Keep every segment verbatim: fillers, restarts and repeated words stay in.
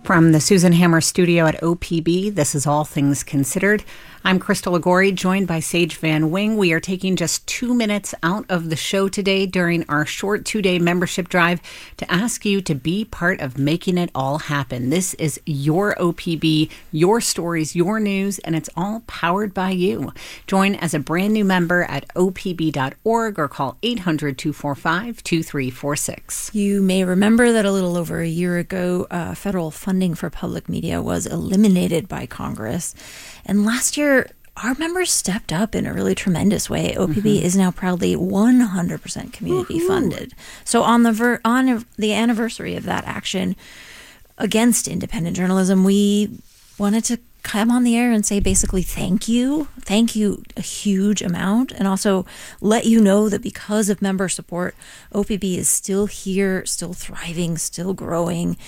From the Susan Hammer studio at O P B, this is All Things Considered. I'm Crystal Agori, joined by Sage Van Wing. We are taking just two minutes out of the show today during our short two-day membership drive to ask you to be part of making it all happen. This is your O P B, your stories, your news, and it's all powered by you. Join as a brand new member at O P B dot org or call eight hundred, two four five, two three four six. You may remember that a little over a year ago, uh, federal funding for public media was eliminated by Congress. And last year, our members stepped up in a really tremendous way. O P B mm-hmm. is now proudly one hundred percent community Woo-hoo. funded. So on the ver- on the anniversary of that action against independent journalism, we wanted to come on the air and say basically thank you. Thank you a huge amount. And also let you know that because of member support, O P B is still here, still thriving, still growing.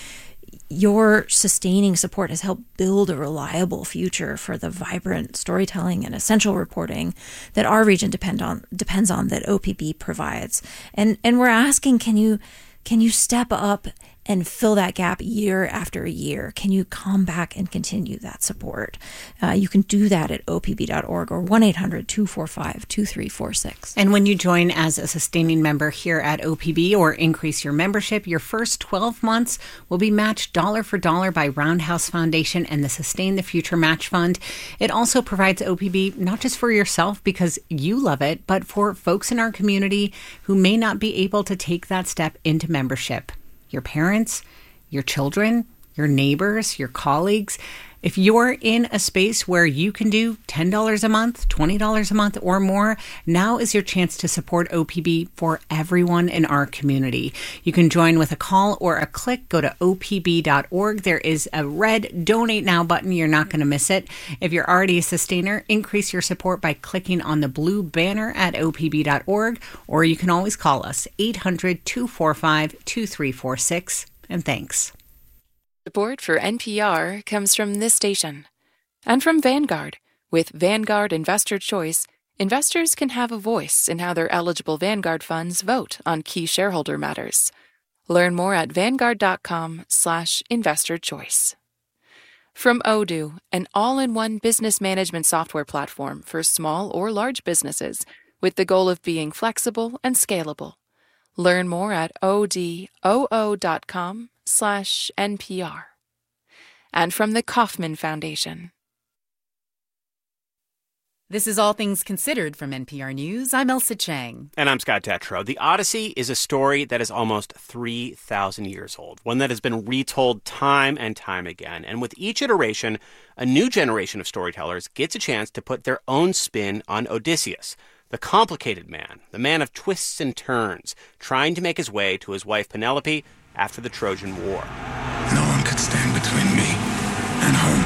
Your sustaining support has helped build a reliable future for the vibrant storytelling and essential reporting that our region depend on depends on that O P B provides. And and we're asking, can you can you step up and fill that gap year after year? Can you come back and continue that support? Uh, you can do that at O P B dot org or one eight hundred, two four five, two three four six. And when you join as a sustaining member here at O P B or increase your membership, your first twelve months will be matched dollar for dollar by Roundhouse Foundation and the Sustain the Future Match Fund. It also provides O P B not just for yourself because you love it, but for folks in our community who may not be able to take that step into membership. Your parents, your children, your neighbors, your colleagues. If you're in a space where you can do ten dollars a month, twenty dollars a month or more, now is your chance to support O P B for everyone in our community. You can join with a call or a click. Go to O P B dot org. There is a red Donate Now button. You're not going to miss it. If you're already a sustainer, increase your support by clicking on the blue banner at O P B dot org, or you can always call us, eight hundred, two four five, two three four six. And thanks. Support for N P R comes from this station and from Vanguard. With Vanguard Investor Choice, investors can have a voice in how their eligible Vanguard funds vote on key shareholder matters. Learn more at vanguard.com slash investor choice. From Odoo, an all-in-one business management software platform for small or large businesses with the goal of being flexible and scalable. Learn more at odoo.com slash NPR. And from the Kauffman Foundation. This is All Things Considered from N P R News. I'm Elsa Chang. And I'm Scott Detrow. The Odyssey is a story that is almost three thousand years old, one that has been retold time and time again. And with each iteration, a new generation of storytellers gets a chance to put their own spin on Odysseus, the complicated man, the man of twists and turns, trying to make his way to his wife Penelope after the Trojan War. No one could stand between me and home.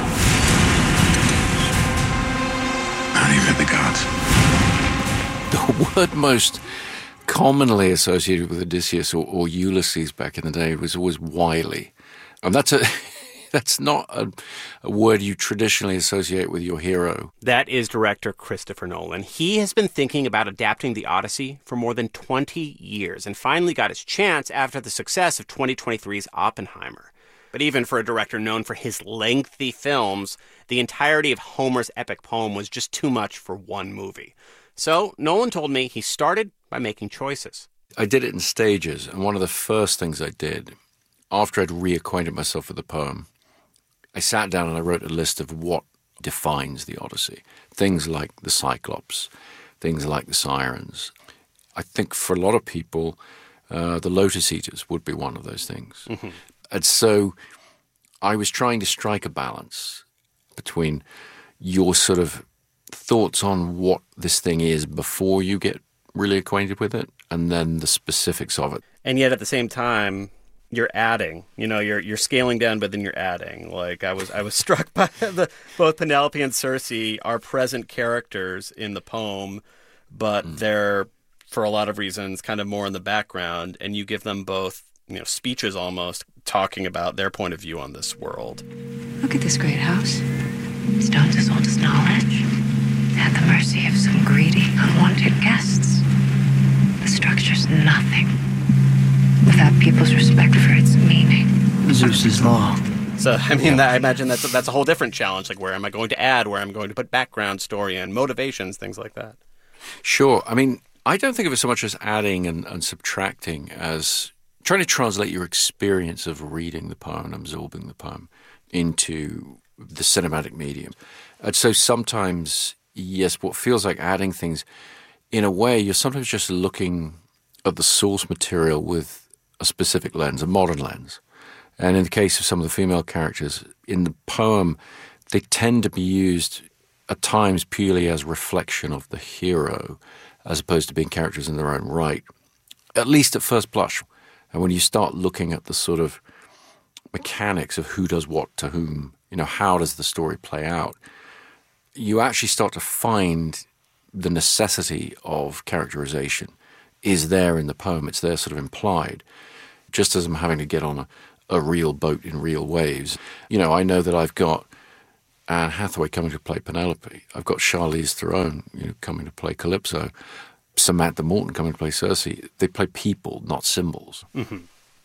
Not even the gods. The word most commonly associated with Odysseus or, or Ulysses back in the day was always wily. And that's a that's not a, a word you traditionally associate with your hero. That is director Christopher Nolan. He has been thinking about adapting the Odyssey for more than twenty years and finally got his chance after the success of twenty twenty-three's Oppenheimer. But even for a director known for his lengthy films, the entirety of Homer's epic poem was just too much for one movie. So Nolan told me he started by making choices. I did it in stages, and one of the first things I did, after I'd reacquainted myself with the poem, I sat down and I wrote a list of what defines the Odyssey. Things like the Cyclops, things like the Sirens. I think for a lot of people, uh, the Lotus Eaters would be one of those things. Mm-hmm. And so I was trying to strike a balance between your sort of thoughts on what this thing is before you get really acquainted with it, and then the specifics of it. And yet at the same time, you're adding, you know, you're you're scaling down, but then you're adding. Like I was I was struck by the both Penelope and Circe are present characters in the poem, but mm. they're, for a lot of reasons, kind of more in the background, and you give them both, you know, speeches almost talking about their point of view on this world. Look at this great house. Stones as old as knowledge, at the mercy of some greedy, unwanted guests. The structure's nothing without people's respect for its meaning. Zeus's law. So, I mean, that, I imagine that's a, that's a whole different challenge. Like, where am I going to add? Where I'm going to put background story and motivations, things like that. Sure. I mean, I don't think of it so much as adding and, and subtracting as trying to translate your experience of reading the poem and absorbing the poem into the cinematic medium. And so sometimes, yes, what feels like adding things, in a way, you're sometimes just looking at the source material with a specific lens, a modern lens. And in the case of some of the female characters, in the poem, they tend to be used at times purely as reflection of the hero, as opposed to being characters in their own right, at least at first blush. And when you start looking at the sort of mechanics of who does what to whom, you know, how does the story play out, you actually start to find the necessity of characterization is there in the poem. It's there sort of implied. Just as I'm having to get on a, a real boat in real waves, you know, I know that I've got Anne Hathaway coming to play Penelope. I've got Charlize Theron, you know, coming to play Calypso. Samantha Morton coming to play Cersei. They play people, not symbols. Mm-hmm.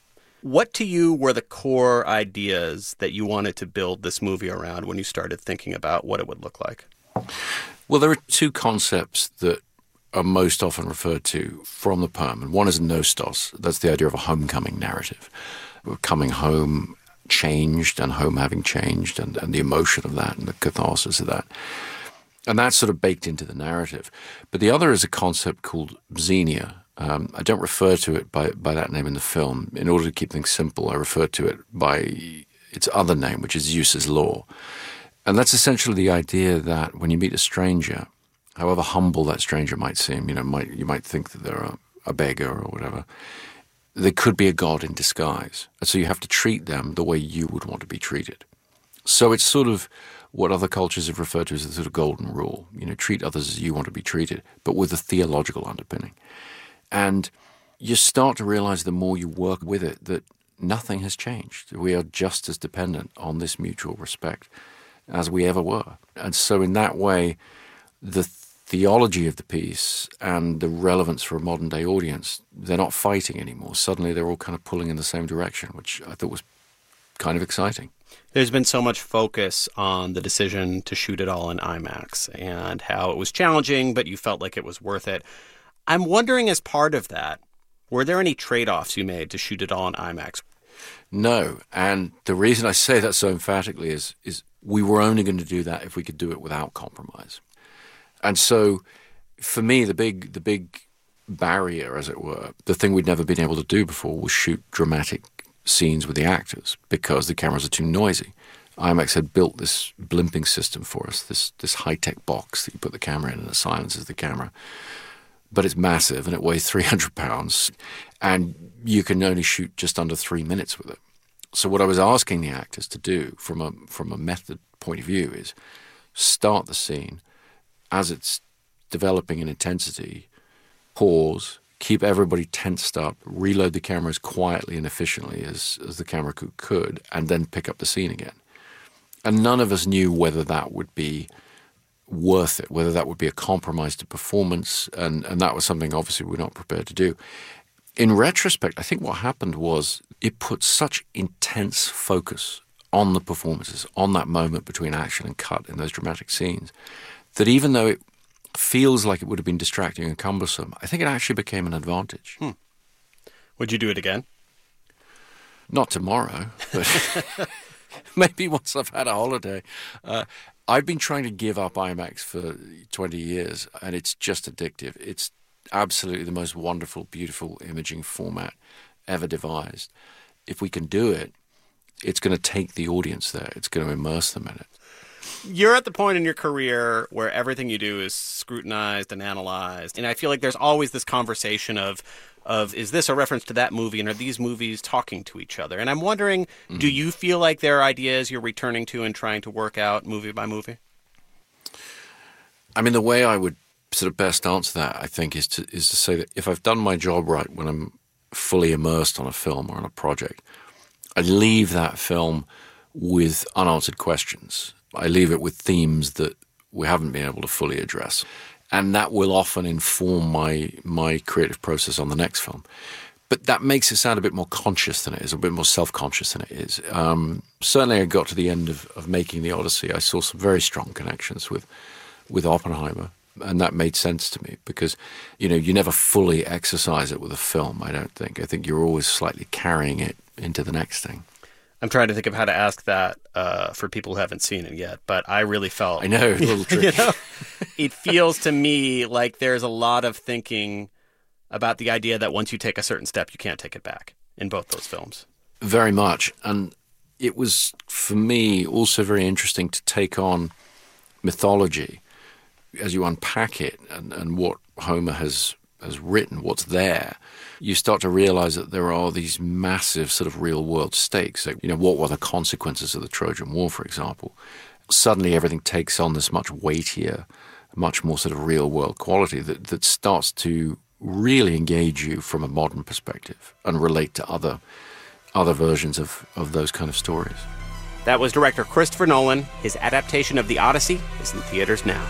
What to you were the core ideas that you wanted to build this movie around when you started thinking about what it would look like? Well, there are two concepts that are most often referred to from the poem. And one is nostos. That's the idea of a homecoming narrative. We're coming home changed and home having changed and, and the emotion of that and the catharsis of that. And that's sort of baked into the narrative. But the other is a concept called xenia. Um, I don't refer to it by, by that name in the film. In order to keep things simple, I refer to it by its other name, which is Zeus's law. And that's essentially the idea that when you meet a stranger, however humble that stranger might seem, you know, might, you might think that they're a, a beggar or whatever, they could be a god in disguise. And so you have to treat them the way you would want to be treated. So it's sort of what other cultures have referred to as the sort of golden rule. You know, treat others as you want to be treated, but with a theological underpinning. And you start to realize the more you work with it that nothing has changed. We are just as dependent on this mutual respect as we ever were. And so in that way, the theology of the piece and the relevance for a modern-day audience, they're not fighting anymore. Suddenly they're all kind of pulling in the same direction, which I thought was kind of exciting. There's been so much focus on the decision to shoot it all in IMAX and how it was challenging, but you felt like it was worth it. I'm wondering, as part of that, were there any trade-offs you made to shoot it all in IMAX? No, and the reason I say that so emphatically is is we were only going to do that if we could do it without compromise. And so, for me, the big the big barrier, as it were, the thing we'd never been able to do before was shoot dramatic scenes with the actors because the cameras are too noisy. IMAX had built this blimping system for us, this this high-tech box that you put the camera in and it silences the camera. But it's massive and it weighs three hundred pounds and you can only shoot just under three minutes with it. So what I was asking the actors to do from a from a method point of view is start the scene as it's developing in intensity, pause, keep everybody tensed up, reload the camera as quietly and efficiently as, as the camera crew could, and then pick up the scene again. And none of us knew whether that would be worth it, whether that would be a compromise to performance, and, and that was something obviously we're not prepared to do. In retrospect, I think what happened was it put such intense focus on the performances, on that moment between action and cut in those dramatic scenes, that even though it feels like it would have been distracting and cumbersome, I think it actually became an advantage. Hmm. Would you do it again? Not tomorrow, but maybe once I've had a holiday. Uh, I've been trying to give up IMAX for twenty years, and it's just addictive. It's absolutely the most wonderful, beautiful imaging format ever devised. If we can do it, it's going to take the audience there. It's going to immerse them in it. You're at the point in your career where everything you do is scrutinized and analyzed. And I feel like there's always this conversation of, of is this a reference to that movie, and are these movies talking to each other? And I'm wondering, mm-hmm. do you feel like there are ideas you're returning to and trying to work out movie by movie? I mean, the way I would sort of best answer that, I think, is to is to say that if I've done my job right when I'm fully immersed on a film or on a project, I leave that film with unanswered questions. I leave it with themes that we haven't been able to fully address. And that will often inform my my creative process on the next film. But that makes it sound a bit more conscious than it is, a bit more self-conscious than it is. Um, certainly I got to the end of, of making the Odyssey. I saw some very strong connections with, with Oppenheimer, and that made sense to me because, you know, you never fully exercise it with a film, I don't think. I think you're always slightly carrying it into the next thing. I'm trying to think of how to ask that uh, for people who haven't seen it yet, but I really felt... I know, a little tricky. You know, it feels to me like there's a lot of thinking about the idea that once you take a certain step, you can't take it back in both those films. Very much. And it was, for me, also very interesting to take on mythology as you unpack it and, and what Homer has, has written, what's there. You start to realize that there are these massive sort of real-world stakes. Like, you know, what were the consequences of the Trojan War, for example? Suddenly everything takes on this much weightier, much more sort of real-world quality that, that starts to really engage you from a modern perspective and relate to other other versions of, of those kind of stories. That was director Christopher Nolan. His adaptation of The Odyssey is in theaters now.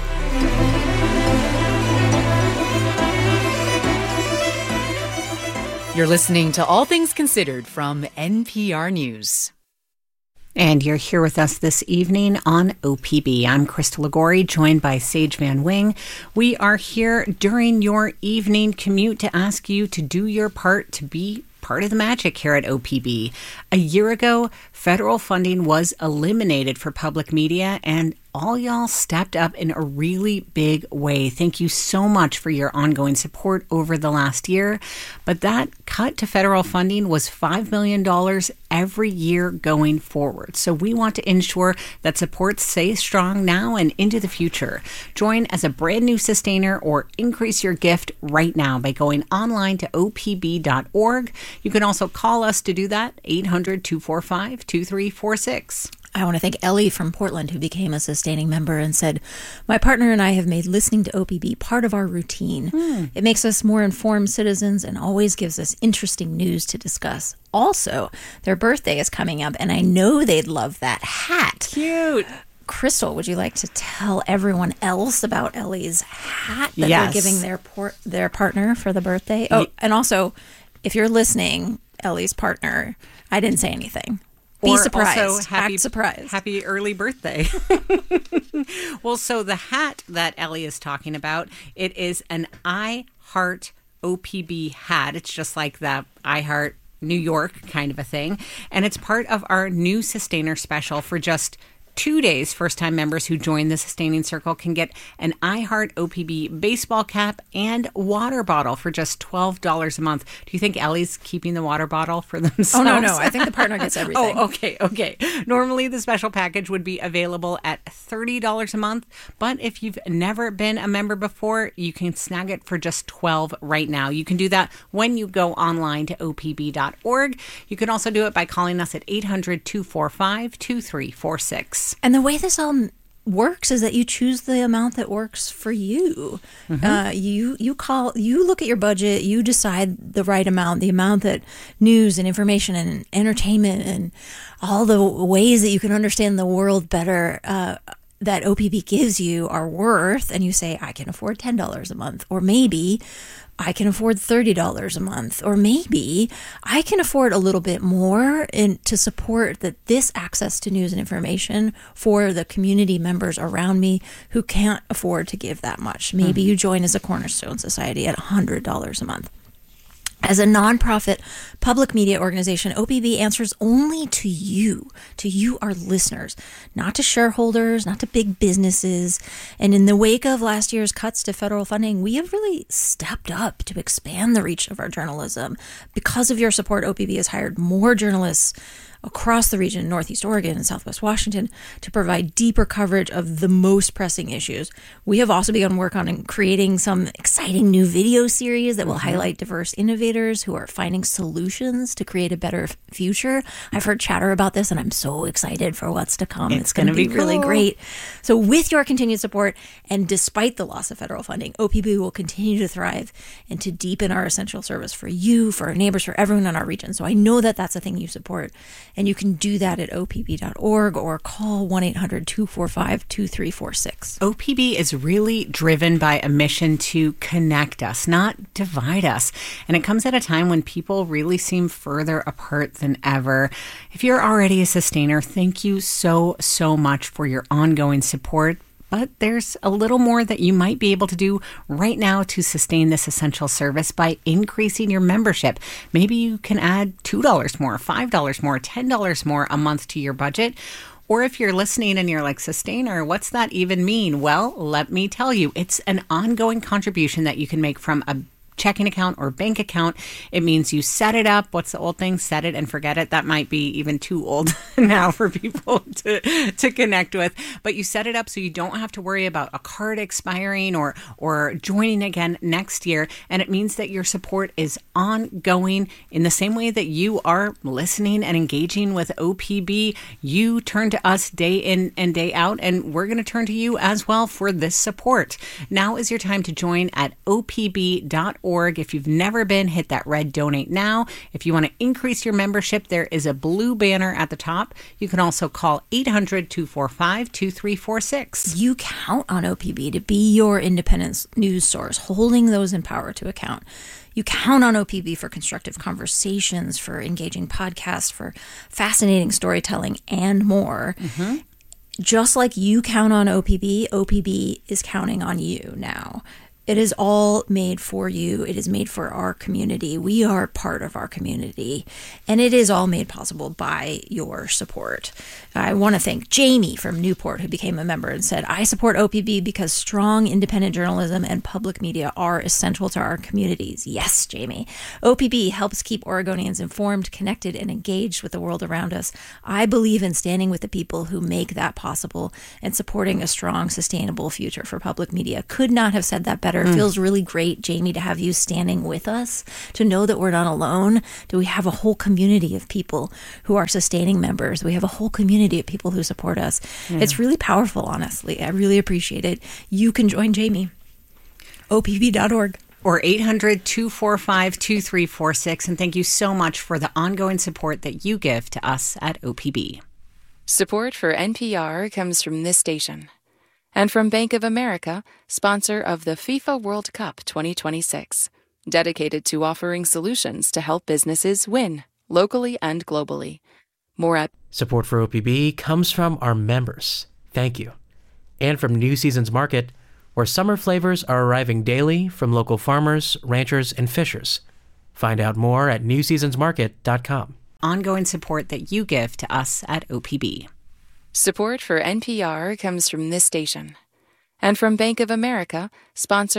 You're listening to All Things Considered from N P R News. And you're here with us this evening on O P B. I'm Krista Ligori, joined by Sage Van Wing. We are here during your evening commute to ask you to do your part to be part of the magic here at O P B. A year ago, federal funding was eliminated for public media, and all y'all stepped up in a really big way. Thank you so much for your ongoing support over the last year. But that cut to federal funding was five million dollars every year going forward. So we want to ensure that support stays strong now and into the future. Join as a brand new sustainer or increase your gift right now by going online to O P B dot org. You can also call us to do that, eight hundred, two four five, two three four six. I want to thank Ellie from Portland, who became a sustaining member and said, my partner and I have made listening to O P B part of our routine. Hmm. It makes us more informed citizens and always gives us interesting news to discuss. Also, their birthday is coming up, and I know they'd love that hat. Cute. Crystal, would you like to tell everyone else about Ellie's hat that Yes. they're giving their por- their partner for the birthday? Oh, and also, if you're listening, Ellie's partner, I didn't say anything. Be Or surprised. Also happy, Act surprised. Happy early birthday. Well, so the hat that Ellie is talking about, it is an I Heart O P B hat. It's just like the I Heart New York kind of a thing. And it's part of our new Sustainer special for just two days. First-time members who join the Sustaining Circle can get an I Heart O P B baseball cap and water bottle for just twelve dollars a month. Do you think Ellie's keeping the water bottle for themselves? Oh, no, no. I think the partner gets everything. Oh, okay, okay. Normally, the special package would be available at thirty dollars a month, but if you've never been a member before, you can snag it for just twelve dollars right now. You can do that when you go online to O P B dot org. You can also do it by calling us at eight hundred, two four five, two three four six. And the way this all works is that you choose the amount that works for you. Mm-hmm. Uh, you you call you look at your budget, you decide the right amount, the amount that news and information and entertainment and all the ways that you can understand the world better uh, that O P B gives you are worth, and you say, I can afford ten dollars a month, or maybe I can afford thirty dollars a month, or maybe I can afford a little bit more in, to support that this access to news and information for the community members around me who can't afford to give that much. Maybe mm-hmm. you join as a Cornerstone Society at one hundred dollars a month. As a nonprofit public media organization, O P B answers only to you, to you, our listeners, not to shareholders, not to big businesses. And in the wake of last year's cuts to federal funding, we have really stepped up to expand the reach of our journalism. Because of your support, O P B has hired more journalists across the region, Northeast Oregon and Southwest Washington, to provide deeper coverage of the most pressing issues. We have also begun work on creating some exciting new video series that will mm-hmm. highlight diverse innovators who are finding solutions to create a better future. I've heard chatter about this, and I'm so excited for what's to come. It's, it's going to be, be cool. really great. So with your continued support, and despite the loss of federal funding, O P B will continue to thrive and to deepen our essential service for you, for our neighbors, for everyone in our region. So I know that that's a thing you support. And you can do that at O P B dot org or call one eight hundred two four five two three four six. O P B is really driven by a mission to connect us, not divide us. And it comes at a time when people really seem further apart than ever. If you're already a sustainer, thank you so, so much for your ongoing support. But there's a little more that you might be able to do right now to sustain this essential service by increasing your membership. Maybe you can add two dollars more, five dollars more, ten dollars more a month to your budget. Or if you're listening and you're like, sustainer, what's that even mean? Well, let me tell you, it's an ongoing contribution that you can make from a checking account or bank account. It means you set it up. What's the old thing? Set it and forget it. That might be even too old now for people to to connect with. But you set it up so you don't have to worry about a card expiring or or joining again next year. And it means that your support is ongoing in the same way that you are listening and engaging with O P B. You turn to us day in and day out, and we're going to turn to you as well for this support. Now is your time to join at O P B dot org. If you've never been, hit that red donate now. If you want to increase your membership, there is a blue banner at the top. You can also call eight hundred two four five two three four six. You count on O P B to be your independent news source, holding those in power to account. You count on O P B for constructive conversations, for engaging podcasts, for fascinating storytelling, and more. Mm-hmm. Just like you count on O P B, O P B is counting on you now. It is all made for you. It is made for our community. We are part of our community. And it is all made possible by your support. I want to thank Jamie from Newport, who became a member and said, I support O P B because strong independent journalism and public media are essential to our communities. Yes, Jamie. O P B helps keep Oregonians informed, connected, and engaged with the world around us. I believe in standing with the people who make that possible and supporting a strong, sustainable future for public media. Could not have said that better. It feels really great, Jamie, to have you standing with us, to know that we're not alone. Do we have a whole community of people who are sustaining members? We have a whole community of people who support us. Yeah. It's really powerful, honestly. I really appreciate it. You can join Jamie. O P B dot org. Or eight hundred two four five two three four six. And thank you so much for the ongoing support that you give to us at O P B. Support for N P R comes from this station. And from Bank of America, sponsor of the FIFA World Cup twenty twenty-six, dedicated to offering solutions to help businesses win, locally and globally. More at Support for O P B comes from our members. Thank you. And from New Seasons Market, where summer flavors are arriving daily from local farmers, ranchers, and fishers. Find out more at new seasons market dot com. Ongoing support that you give to us at O P B. Support for N P R comes from this station. And from Bank of America, sponsor